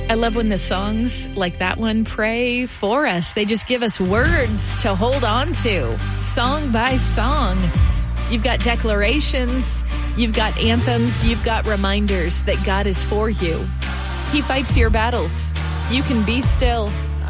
I love when the songs like that one pray for us. They just give us words to hold on to, song by song. You've got declarations, you've got anthems, you've got reminders that God is for you. He fights your battles. You can be still